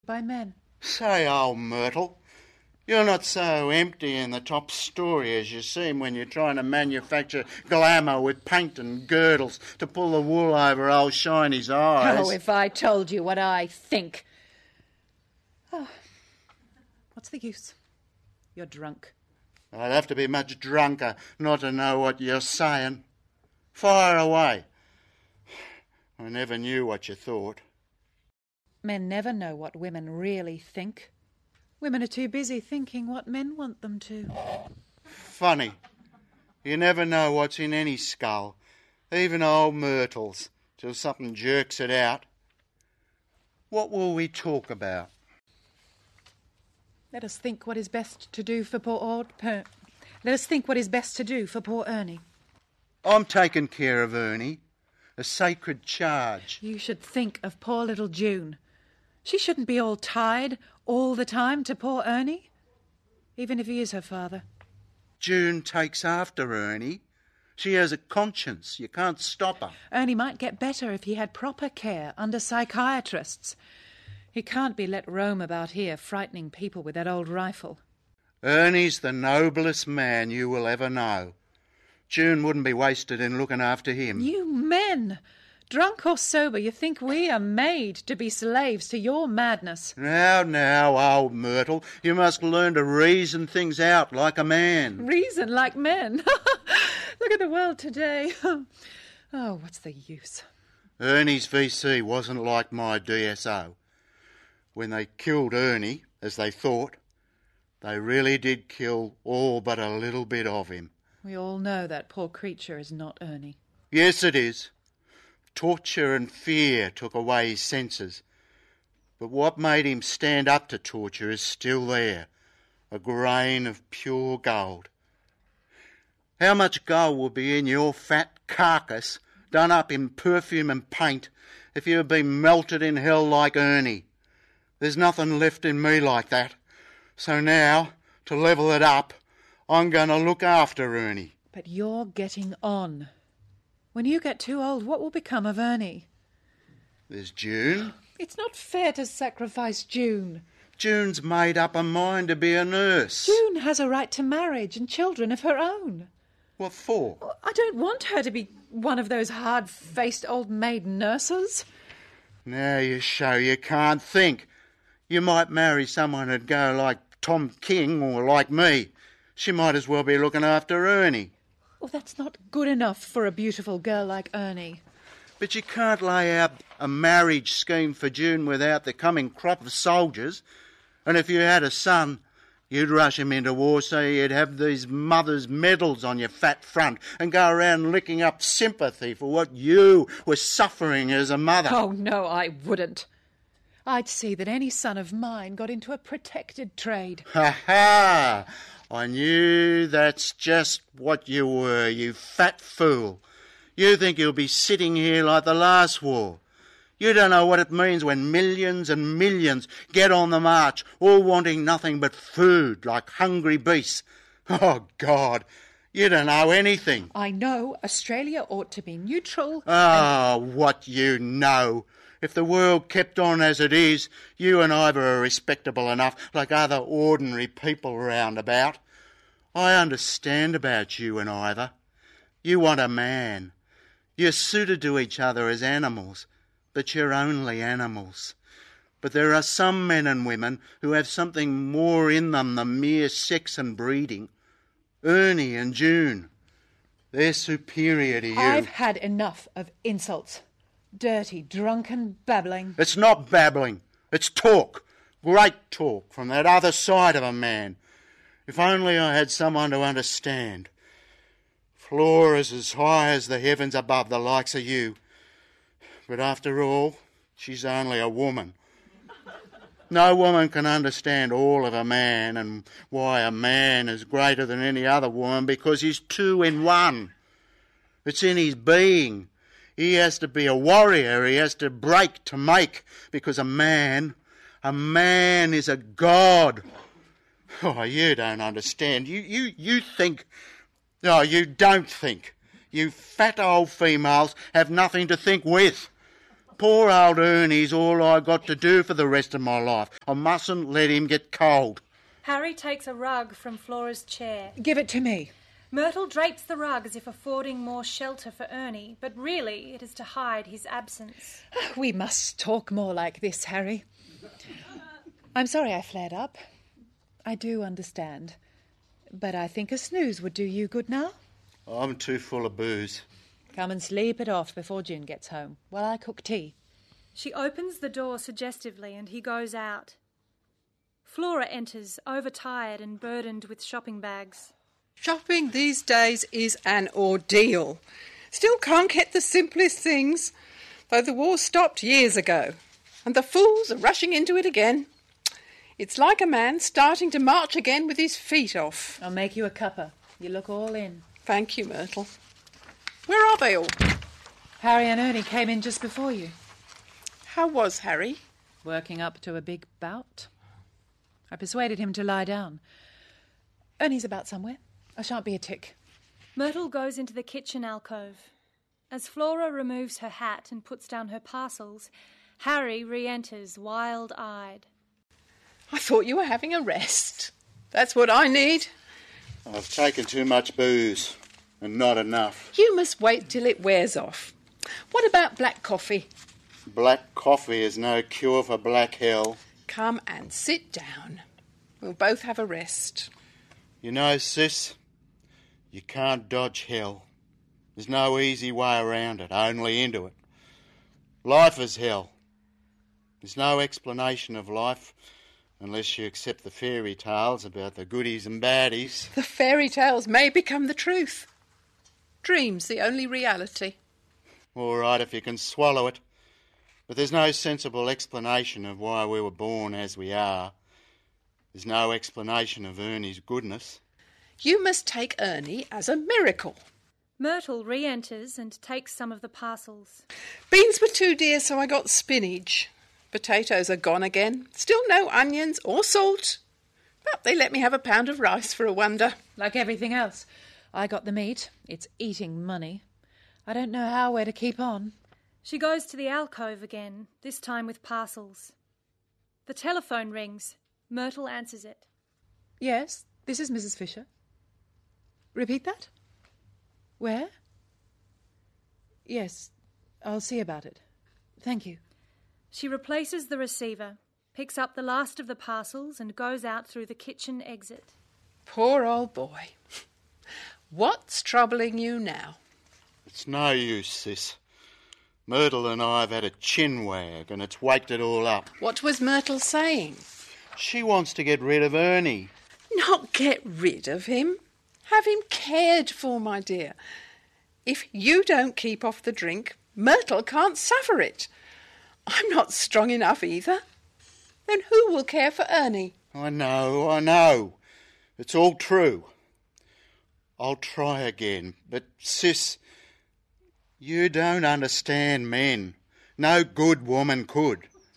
by men. Say, old Myrtle, you're not so empty in the top story as you seem when you're trying to manufacture glamour with paint and girdles to pull the wool over old Shiny's eyes. Oh, if I told you what I think. Oh, what's the use? You're drunk. I'd have to be much drunker not to know what you're saying. Fire away. I never knew what you thought. Men never know what women really think. Women are too busy thinking what men want them to. Funny. You never know what's in any skull, even old Myrtle's, till something jerks it out. What will we talk about? Let us think what is best to do for Let us think what is best to do for poor Ernie. I'm taking care of Ernie. A sacred charge. You should think of poor little June. She shouldn't be all tied all the time to poor Ernie, even if he is her father. June takes after Ernie. She has a conscience. You can't stop her. Ernie might get better if he had proper care under psychiatrists. He can't be let roam about here frightening people with that old rifle. Ernie's the noblest man you will ever know. June wouldn't be wasted in looking after him. You men! Drunk or sober, you think we are made to be slaves to your madness. Now, old Myrtle, you must learn to reason things out like a man. Reason like men? Look at the world today. Oh, what's the use? Ernie's VC wasn't like my DSO. When they killed Ernie, as they thought, they really did kill all but a little bit of him. We all know that poor creature is not Ernie. Yes, it is. Torture and fear took away his senses. But what made him stand up to torture is still there, a grain of pure gold. How much gold would be in your fat carcass, done up in perfume and paint, if you had been melted in hell like Ernie? There's nothing left in me like that. So now, to level it up, I'm going to look after Ernie. But you're getting on. When you get too old, what will become of Ernie? There's June. It's not fair to sacrifice June. June's made up her mind to be a nurse. June has a right to marriage and children of her own. What for? I don't want her to be one of those hard-faced old maid nurses. Now you show you can't think. You might marry someone who'd go like Tom King or like me. She might as well be looking after Ernie. Well, that's not good enough for a beautiful girl like Ernie. But you can't lay out a marriage scheme for June without the coming crop of soldiers. And if you had a son, you'd rush him into war so you'd have these mothers' medals on your fat front and go around licking up sympathy for what you were suffering as a mother. Oh, no, I wouldn't. I'd see that any son of mine got into a protected trade. Ha! I knew that's just what you were, you fat fool. You think you'll be sitting here like the last war. You don't know what it means when millions and millions get on the march, all wanting nothing but food, like hungry beasts. Oh, God, you don't know anything. I know Australia ought to be neutral. What you know. If the world kept on as it is, you and Ivor are respectable enough, like other ordinary people round about. I understand about you and Ivor. You want a man. You're suited to each other as animals, but you're only animals. But there are some men and women who have something more in them than mere sex and breeding. Ernie and June, they're superior to you. I've had enough of insults. Dirty, drunken babbling. It's not babbling. It's talk. Great talk from that other side of a man. If only I had someone to understand. Flora's as high as the heavens above the likes of you. But after all, she's only a woman. No woman can understand all of a man and why a man is greater than any other woman because he's two in one. It's in his being. He has to be a warrior. He has to break to make because a man is a god. Oh, you don't understand. You think... Oh, you don't think. You fat old females have nothing to think with. Poor old Ernie's all I got to do for the rest of my life. I mustn't let him get cold. Harry takes a rug from Flora's chair. Give it to me. Myrtle drapes the rug as if affording more shelter for Ernie, but really it is to hide his absence. We must talk more like this, Harry. I'm sorry I flared up. I do understand. But I think a snooze would do you good now. I'm too full of booze. Come and sleep it off before June gets home, while I cook tea. She opens the door suggestively and he goes out. Flora enters, overtired and burdened with shopping bags. Shopping these days is an ordeal. Still can't get the simplest things, though the war stopped years ago, and the fools are rushing into it again. It's like a man starting to march again with his feet off. I'll make you a cuppa. You look all in. Thank you, Myrtle. Where are they all? Harry and Ernie came in just before you. How was Harry? Working up to a big bout. I persuaded him to lie down. Ernie's about somewhere. I shan't be a tick. Myrtle goes into the kitchen alcove. As Flora removes her hat and puts down her parcels, Harry re-enters, wild-eyed. I thought you were having a rest. That's what I need. I've taken too much booze, and not enough. You must wait till it wears off. What about black coffee? Black coffee is no cure for black hell. Come and sit down. We'll both have a rest. You know, sis, you can't dodge hell. There's no easy way around it, only into it. Life is hell. There's no explanation of life unless you accept the fairy tales about the goodies and baddies. The fairy tales may become the truth. Dream's the only reality. All right, if you can swallow it. But there's no sensible explanation of why we were born as we are. There's no explanation of Ernie's goodness. You must take Ernie as a miracle. Myrtle re-enters and takes some of the parcels. Beans were too dear, so I got spinach. Potatoes are gone again. Still no onions or salt. But they let me have a pound of rice for a wonder. Like everything else. I got the meat. It's eating money. I don't know how we're to keep on. She goes to the alcove again, this time with parcels. The telephone rings. Myrtle answers it. Yes, this is Mrs. Fisher. Repeat that? Where? Yes, I'll see about it. Thank you. She replaces the receiver, picks up the last of the parcels and goes out through the kitchen exit. Poor old boy. What's troubling you now? It's no use, sis. Myrtle and I have had a chin wag and it's waked it all up. What was Myrtle saying? She wants to get rid of Ernie. Not get rid of him. Have him cared for, my dear. If you don't keep off the drink, Myrtle can't suffer it. I'm not strong enough either. Then who will care for Ernie? I know. It's all true. I'll try again. But, sis, you don't understand men. No good woman could.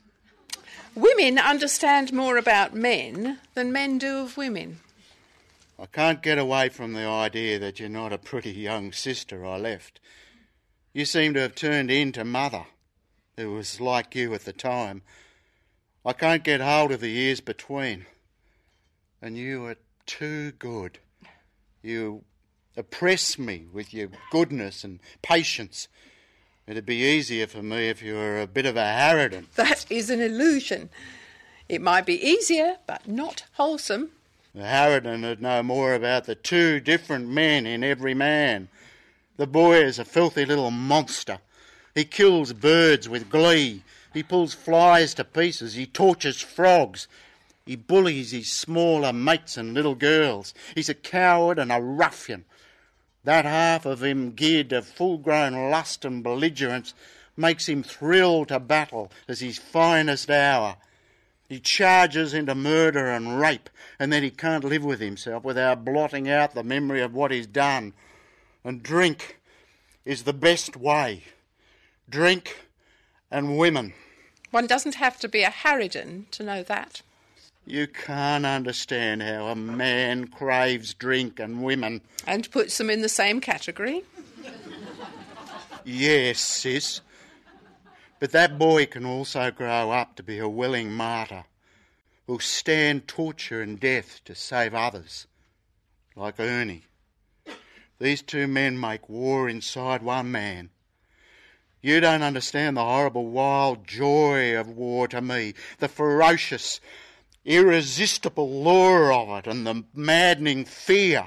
Women understand more about men than men do of women. I can't get away from the idea that you're not a pretty young sister I left. You seem to have turned into mother, who was like you at the time. I can't get hold of the years between. And you are too good. You oppress me with your goodness and patience. It'd be easier for me if you were a bit of a harridan. That is an illusion. It might be easier, but not wholesome. The harridan would know more about the two different men in every man. The boy is a filthy little monster. He kills birds with glee. He pulls flies to pieces. He tortures frogs. He bullies his smaller mates and little girls. He's a coward and a ruffian. That half of him geared to full-grown lust and belligerence makes him thrill to battle as his finest hour. He charges into murder and rape, and then he can't live with himself without blotting out the memory of what he's done. And drink is the best way. Drink and women. One doesn't have to be a harridan to know that. You can't understand how a man craves drink and women. And puts them in the same category. Yes, sis. But that boy can also grow up to be a willing martyr who'll stand torture and death to save others, like Ernie. These two men make war inside one man. You don't understand the horrible, wild joy of war to me, the ferocious, irresistible lure of it and the maddening fear.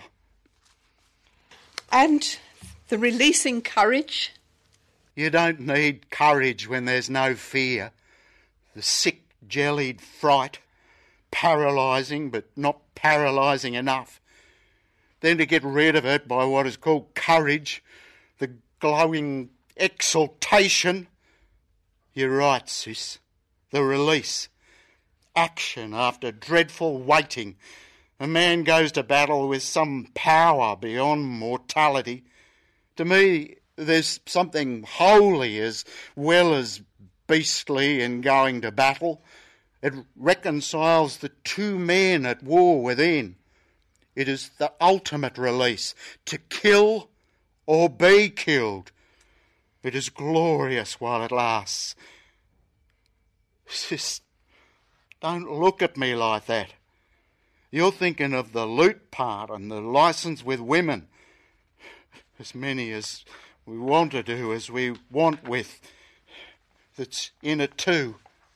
And the releasing courage? You don't need courage when there's no fear. The sick, jellied fright, paralysing but not paralysing enough. Then to get rid of it by what is called courage, the glowing exaltation. You're right, sis. The release. Action after dreadful waiting. A man goes to battle with some power beyond mortality. To me, there's something holy as well as beastly in going to battle. It reconciles the two men at war within. It is the ultimate release, to kill or be killed. It is glorious while it lasts. Sis, don't look at me like that. You're thinking of the loot part and the licence with women. As many as we want to do as we want with. That's in it too.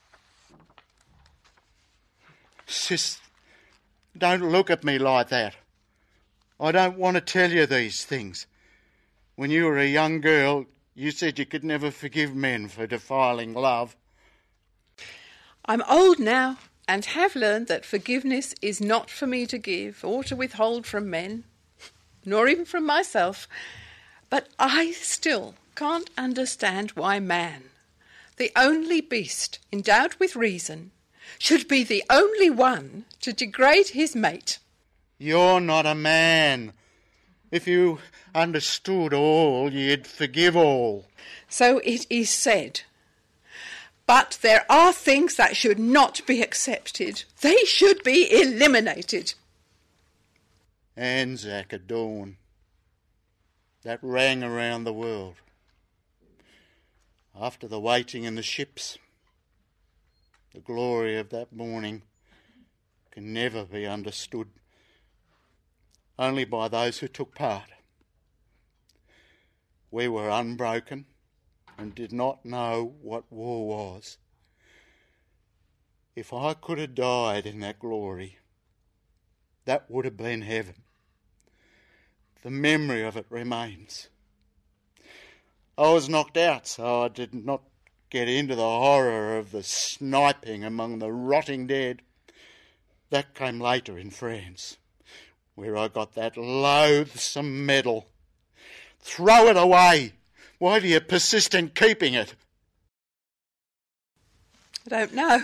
Sis, don't look at me like that. I don't want to tell you these things. When you were a young girl, you said you could never forgive men for defiling love. I'm old now and have learned that forgiveness is not for me to give or to withhold from men, nor even from myself. But I still can't understand why man, the only beast endowed with reason, should be the only one to degrade his mate. You're not a man. If you understood all, you'd forgive all. So it is said. But there are things that should not be accepted. They should be eliminated. Anzac at dawn. That rang around the world. After the waiting in the ships, the glory of that morning can never be understood, only by those who took part. We were unbroken and did not know what war was. If I could have died in that glory, that would have been heaven. The memory of it remains. I was knocked out, so I did not get into the horror of the sniping among the rotting dead. That came later in France, where I got that loathsome medal. Throw it away. Why do you persist in keeping it? I don't know.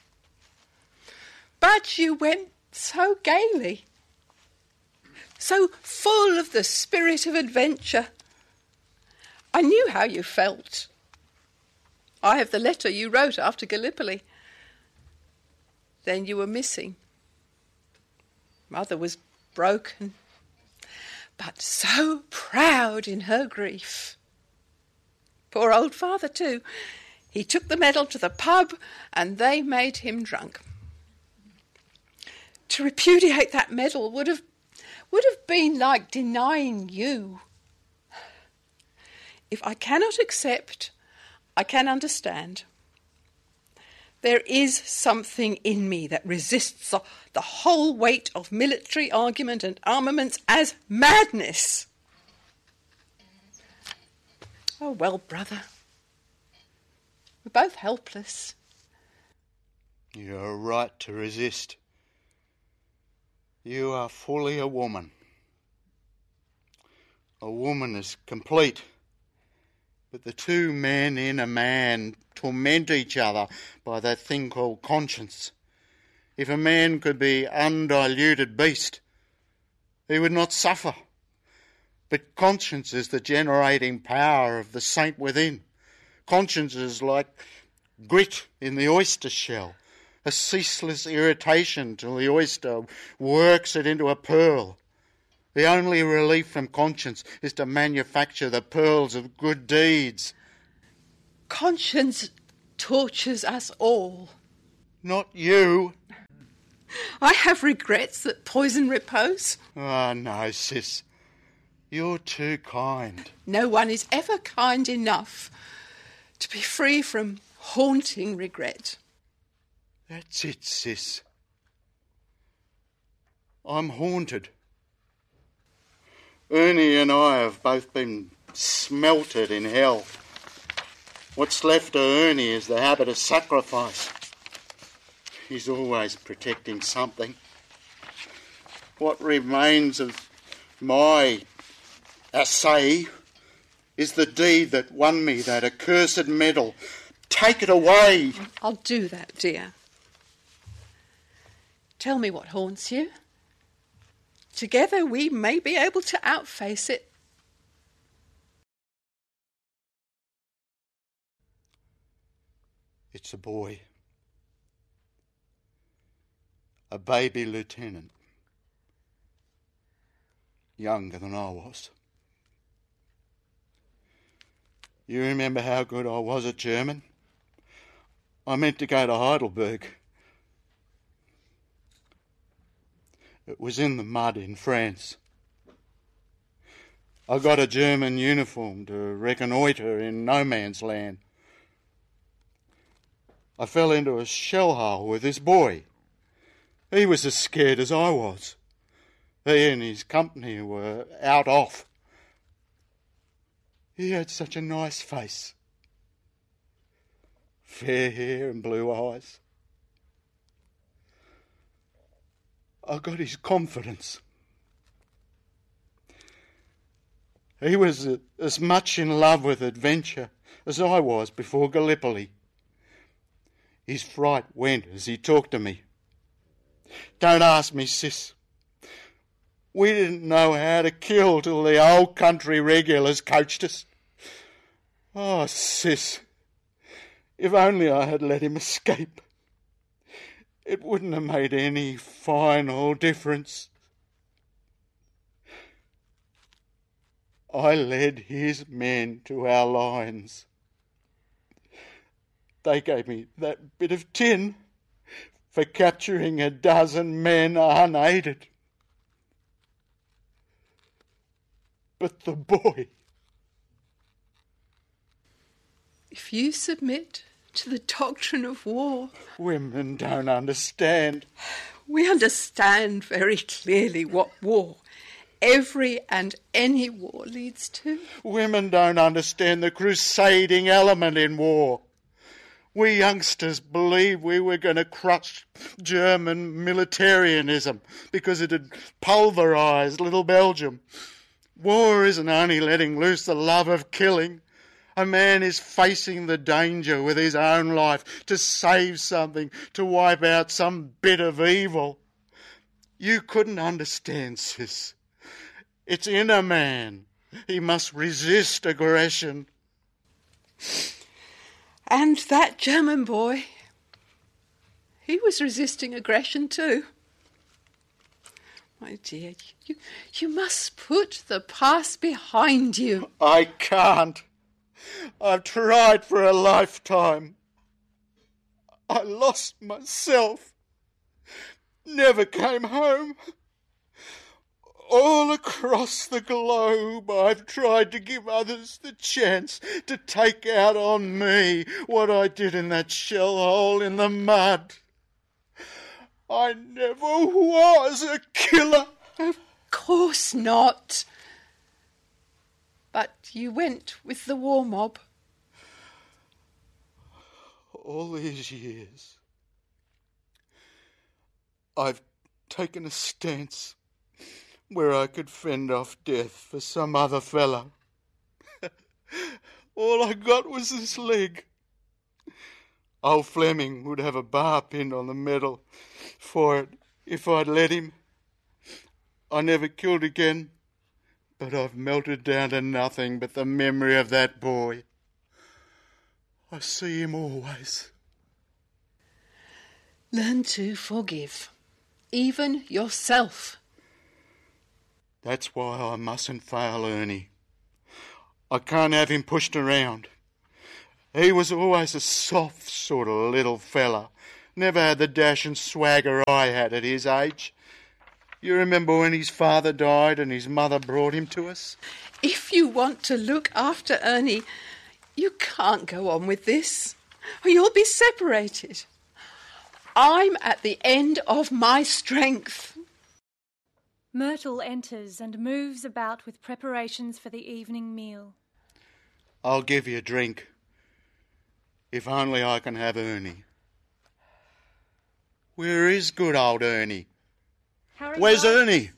But you went so gaily, so full of the spirit of adventure. I knew how you felt. I have the letter you wrote after Gallipoli. Then you were missing. Mother was broken, but so proud in her grief. Poor old father too. He took the medal to the pub and they made him drunk. To repudiate that medal would have been like denying you. If I cannot accept, I can understand. There is something in me that resists the whole weight of military argument and armaments as madness. Oh, well, brother, we're both helpless. You're right to resist. You are fully a woman. A woman is complete. But the two men in a man torment each other by that thing called conscience. If a man could be undiluted beast, he would not suffer. But conscience is the generating power of the saint within. Conscience is like grit in the oyster shell, a ceaseless irritation till the oyster works it into a pearl. The only relief from conscience is to manufacture the pearls of good deeds. Conscience tortures us all. Not you. I have regrets that poison repose. Oh, no, sis. You're too kind. No one is ever kind enough to be free from haunting regret. That's it, sis. I'm haunted. Ernie and I have both been smelted in hell. What's left of Ernie is the habit of sacrifice. He's always protecting something. What remains of my assay is the deed that won me that accursed medal. Take it away. I'll do that, dear. Tell me what haunts you. Together we may be able to outface it. It's a boy. A baby lieutenant. Younger than I was. You remember how good I was at German? I meant to go to Heidelberg. It was in the mud in France. I got a German uniform to reconnoitre in no man's land. I fell into a shell hole with this boy. He was as scared as I was. He and his company were out off. He had such a nice face. Fair hair and blue eyes. I got his confidence. He was as much in love with adventure as I was before Gallipoli. His fright went as he talked to me. Don't ask me, sis. We didn't know how to kill till the old country regulars coached us. Oh, sis, if only I had let him escape. It wouldn't have made any final difference. I led his men to our lines. They gave me that bit of tin for capturing a dozen men unaided. But the boy... If you submit to the doctrine of war... Women don't understand. We understand very clearly what war, every and any war, leads to. Women don't understand the crusading element in war. We youngsters believed we were going to crush German militarism because it had pulverised little Belgium. War isn't only letting loose the love of killing. A man is facing the danger with his own life to save something, to wipe out some bit of evil. You couldn't understand, sis. It's in a man. He must resist aggression. And that German boy, he was resisting aggression too. My dear, you must put the past behind you. I can't. I've tried for a lifetime. I lost myself. Never came home. All across the globe I've tried to give others the chance to take out on me what I did in that shell hole in the mud. I never was a killer. Of course not. But you went with the war mob. All these years, I've taken a stance where I could fend off death for some other fellow. All I got was this leg. Old Fleming would have a bar pinned on the medal for it if I'd let him. I never killed again, but I've melted down to nothing but the memory of that boy. I see him always. Learn to forgive, even yourself. That's why I mustn't fail Ernie. I can't have him pushed around. He was always a soft sort of little fella. Never had the dash and swagger I had at his age. You remember when his father died and his mother brought him to us? If you want to look after Ernie, you can't go on with this, or you'll be separated. I'm at the end of my strength. Myrtle enters and moves about with preparations for the evening meal. I'll give you a drink. If only I can have Ernie. Where is good old Ernie? Where's Ernie?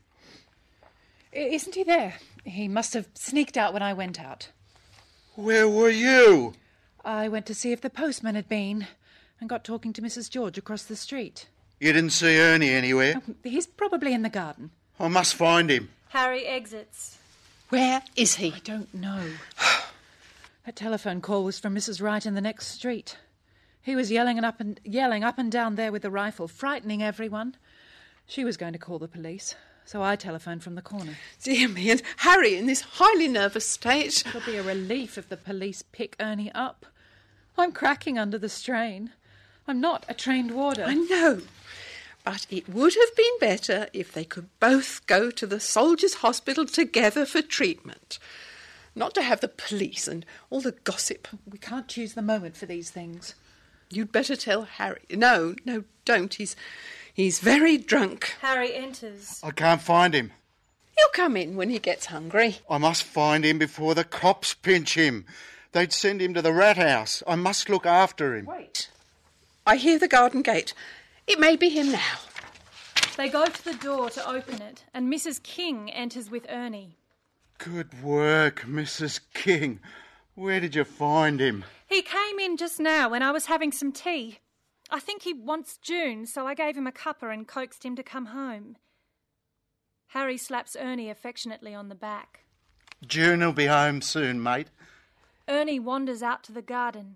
Isn't he there? He must have sneaked out when I went out. Where were you? I went to see if the postman had been and got talking to Mrs. George across the street. You didn't see Ernie anywhere? He's probably in the garden. I must find him. Harry exits. Where is he? I don't know. That telephone call was from Mrs. Wright in the next street. He was yelling up and down there with the rifle, frightening everyone. She was going to call the police, so I telephoned from the corner. Dear me, and Harry in this highly nervous state. It'll be a relief if the police pick Ernie up. I'm cracking under the strain. I'm not a trained warder. I know, but it would have been better if they could both go to the Soldiers' Hospital together for treatment. Not to have the police and all the gossip. We can't choose the moment for these things. You'd better tell Harry. No, don't. He's very drunk. Harry enters. I can't find him. He'll come in when he gets hungry. I must find him before the cops pinch him. They'd send him to the rat house. I must look after him. Wait. I hear the garden gate. It may be him now. They go to the door to open it, and Mrs. King enters with Ernie. Good work, Mrs. King. Where did you find him? He came in just now when I was having some tea. I think he wants June, so I gave him a cuppa and coaxed him to come home. Harry slaps Ernie affectionately on the back. June will be home soon, mate. Ernie wanders out to the garden.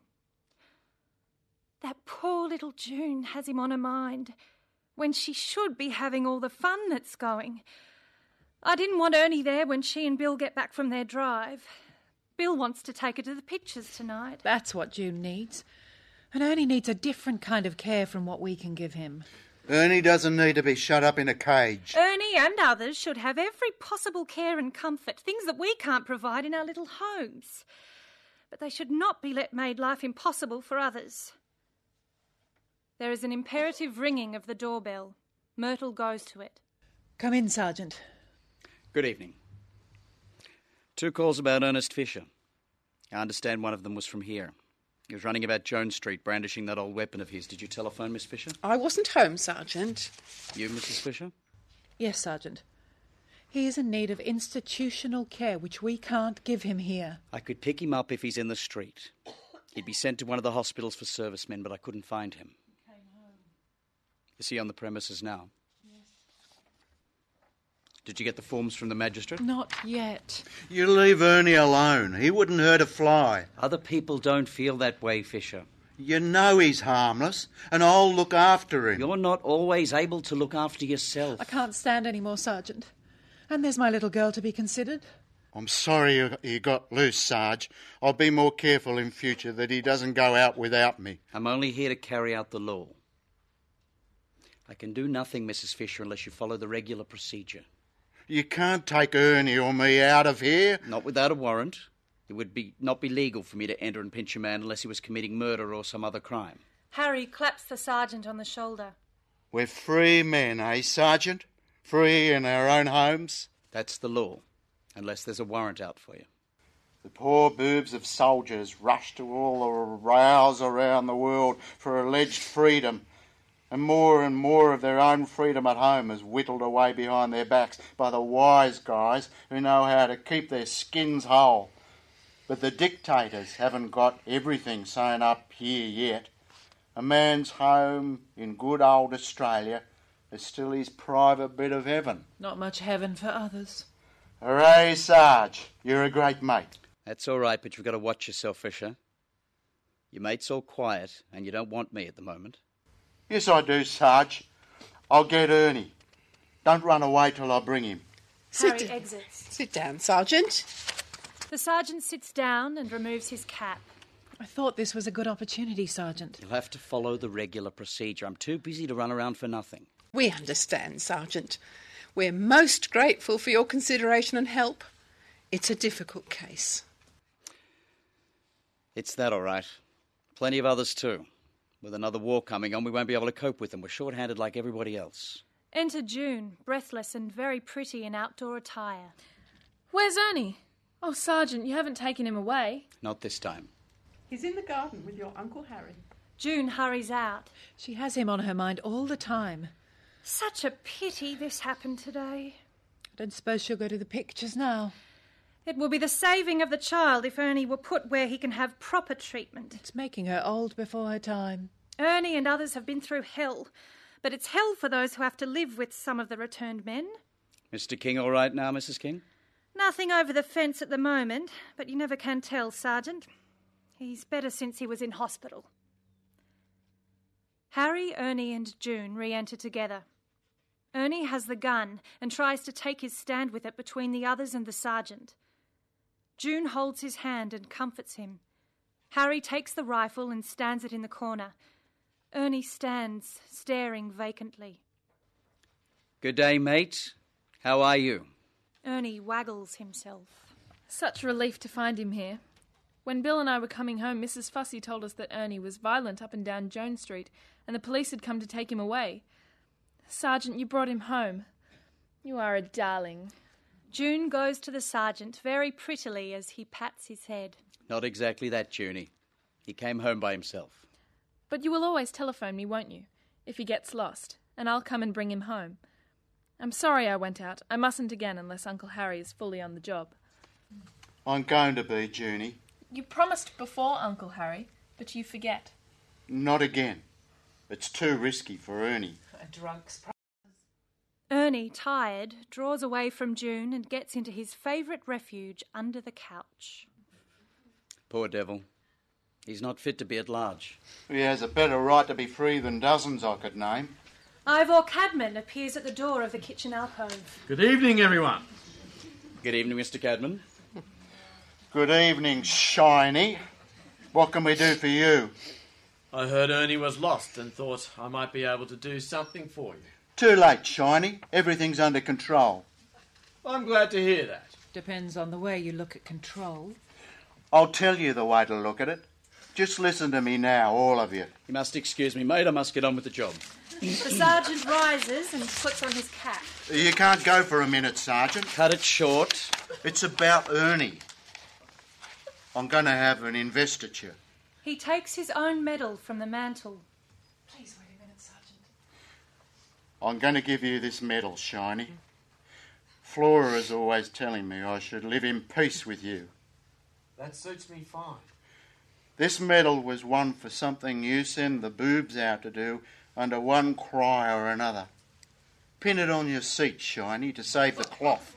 That poor little June has him on her mind, when she should be having all the fun that's going. I didn't want Ernie there when she and Bill get back from their drive. Bill wants to take her to the pictures tonight. That's what June needs. And Ernie needs a different kind of care from what we can give him. Ernie doesn't need to be shut up in a cage. Ernie and others should have every possible care and comfort, things that we can't provide in our little homes. But they should not be made life impossible for others. There is an imperative ringing of the doorbell. Myrtle goes to it. Come in, Sergeant. Good evening. 2 calls about Ernest Fisher. I understand one of them was from here. He was running about Jones Street, brandishing that old weapon of his. Did you telephone Miss Fisher? I wasn't home, Sergeant. You, Mrs. Fisher? Yes, Sergeant. He is in need of institutional care, which we can't give him here. I could pick him up if he's in the street. He'd be sent to one of the hospitals for servicemen, but I couldn't find him. He came home. Is he on the premises now? Did you get the forms from the magistrate? Not yet. You leave Ernie alone. He wouldn't hurt a fly. Other people don't feel that way, Fisher. You know he's harmless, and I'll look after him. You're not always able to look after yourself. I can't stand any more, Sergeant. And there's my little girl to be considered. I'm sorry he got loose, Sarge. I'll be more careful in future that he doesn't go out without me. I'm only here to carry out the law. I can do nothing, Mrs. Fisher, unless you follow the regular procedure. You can't take Ernie or me out of here. Not without a warrant. It would not be legal for me to enter and pinch a man unless he was committing murder or some other crime. Harry claps the sergeant on the shoulder. We're free men, eh, Sergeant? Free in our own homes. That's the law, unless there's a warrant out for you. The poor boobs of soldiers rush to all the rows around the world for alleged freedom, and more of their own freedom at home is whittled away behind their backs by the wise guys who know how to keep their skins whole. But the dictators haven't got everything sewn up here yet. A man's home in good old Australia is still his private bit of heaven. Not much heaven for others. Hooray, Sarge. You're a great mate. That's all right, but you've got to watch yourself, Fisher. Your mate's all quiet, and you don't want me at the moment. Yes, I do, Sarge. I'll get Ernie. Don't run away till I bring him. Harry exits. Sit down, Sergeant. The sergeant sits down and removes his cap. I thought this was a good opportunity, Sergeant. You'll have to follow the regular procedure. I'm too busy to run around for nothing. We understand, Sergeant. We're most grateful for your consideration and help. It's a difficult case. It's that, all right. Plenty of others too. With another war coming on, we won't be able to cope with them. We're short-handed like everybody else. Enter June, breathless and very pretty in outdoor attire. Where's Ernie? Oh, Sergeant, you haven't taken him away. Not this time. He's in the garden with your Uncle Harry. June hurries out. She has him on her mind all the time. Such a pity this happened today. I don't suppose she'll go to the pictures now. It will be the saving of the child if Ernie were put where he can have proper treatment. It's making her old before her time. Ernie and others have been through hell, but it's hell for those who have to live with some of the returned men. Mr. King all right now, Mrs. King? Nothing over the fence at the moment, but you never can tell, Sergeant. He's better since he was in hospital. Harry, Ernie and June re-enter together. Ernie has the gun and tries to take his stand with it between the others and the sergeant. June holds his hand and comforts him. Harry takes the rifle and stands it in the corner. Ernie stands, staring vacantly. Good day, mate. How are you? Ernie waggles himself. Such a relief to find him here. When Bill and I were coming home, Mrs. Fussy told us that Ernie was violent up and down Jones Street, and the police had come to take him away. Sergeant, you brought him home. You are a darling. June goes to the sergeant very prettily as he pats his head. Not exactly that, Junie. He came home by himself. But you will always telephone me, won't you, if he gets lost, and I'll come and bring him home. I'm sorry I went out. I mustn't again unless Uncle Harry is fully on the job. I'm going to be, Junie. You promised before, Uncle Harry, but you forget. Not again. It's too risky for Ernie. Ernie, tired, draws away from June and gets into his favourite refuge under the couch. Poor devil. He's not fit to be at large. He has a better right to be free than dozens I could name. Ivor Cadman appears at the door of the kitchen alcove. Good evening, everyone. Good evening, Mr. Cadman. Good evening, Shiny. What can we do for you? I heard Ernie was lost and thought I might be able to do something for you. Too late, Shiny. Everything's under control. I'm glad to hear that. Depends on the way you look at control. I'll tell you the way to look at it. Just listen to me now, all of you. You must excuse me, mate. I must get on with the job. The sergeant rises and puts on his cap. You can't go for a minute, Sergeant. Cut it short. It's about Ernie. I'm going to have an investiture. He takes his own medal from the mantel. Please wait a minute, Sergeant. I'm going to give you this medal, Shiny. Flora is always telling me I should live in peace with you. That suits me fine. This medal was won for something you send the boobs out to do under one cry or another. Pin it on your seat, Shiny, to save the cloth.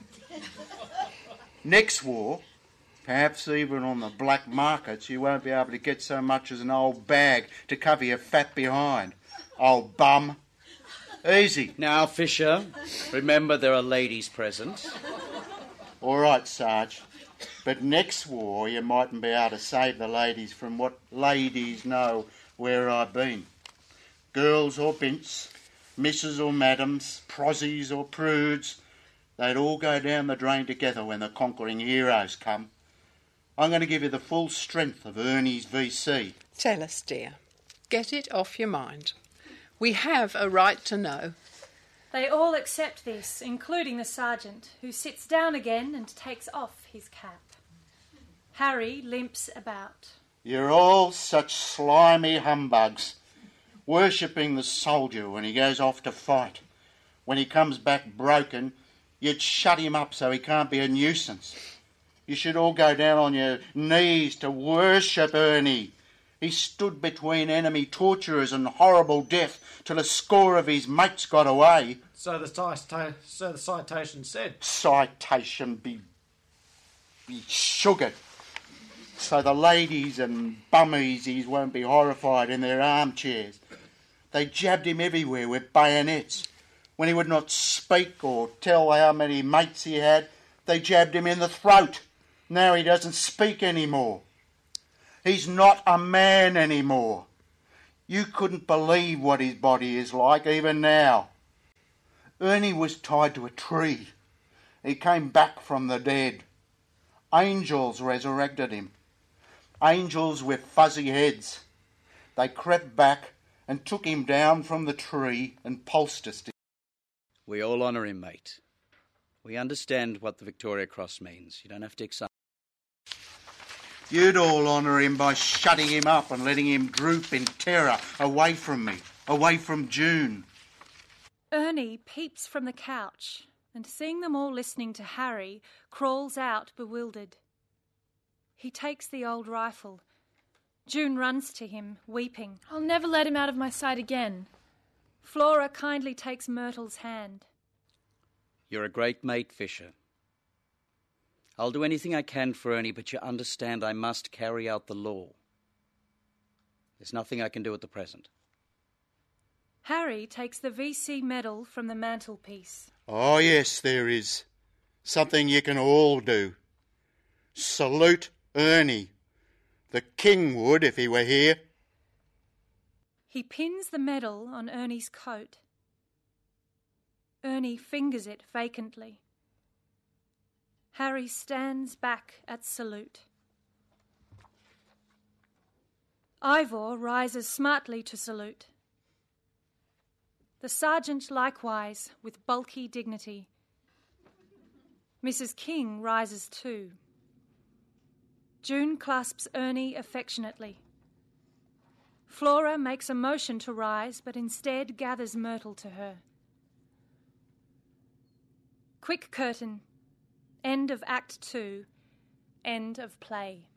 Next war, perhaps even on the black markets, you won't be able to get so much as an old bag to cover your fat behind. Old bum. Easy. Now, Fisher, remember there are ladies present. All right, Sarge. But next war, you mightn't be able to save the ladies from what ladies know where I've been. Girls or bints, misses or madams, prozzies or prudes, they'd all go down the drain together when the conquering heroes come. I'm going to give you the full strength of Ernie's VC. Tell us, dear. Get it off your mind. We have a right to know. They all accept this, including the sergeant, who sits down again and takes off his cap. Harry limps about. You're all such slimy humbugs, worshipping the soldier when he goes off to fight. When he comes back broken, you'd shut him up so he can't be a nuisance. You should all go down on your knees to worship Ernie. He stood between enemy torturers and horrible death till a score of his mates got away. So the citation said. Citation be sugared. So the ladies and bummeasies won't be horrified in their armchairs. They jabbed him everywhere with bayonets. When he would not speak or tell how many mates he had, they jabbed him in the throat. Now he doesn't speak anymore. He's not a man anymore. You couldn't believe what his body is like even now. Ernie was tied to a tree. He came back from the dead. Angels resurrected him. Angels with fuzzy heads. They crept back and took him down from the tree and poulticed him. We all honour him, mate. We understand what the Victoria Cross means. You don't have to explain. You'd all honour him by shutting him up and letting him droop in terror away from me, away from June. Ernie peeps from the couch and, seeing them all listening to Harry, crawls out bewildered. He takes the old rifle. June runs to him, weeping. I'll never let him out of my sight again. Flora kindly takes Myrtle's hand. You're a great mate, Fisher. I'll do anything I can for Ernie, but you understand I must carry out the law. There's nothing I can do at the present. Harry takes the VC medal from the mantelpiece. Oh, yes, there is. Something you can all do. Salute Ernie. The king would if he were here. He pins the medal on Ernie's coat. Ernie fingers it vacantly. Harry stands back at salute. Ivor rises smartly to salute. The sergeant likewise, with bulky dignity. Mrs. King rises too. June clasps Ernie affectionately. Flora makes a motion to rise, but instead gathers Myrtle to her. Quick curtain. End of Act 2. End of play.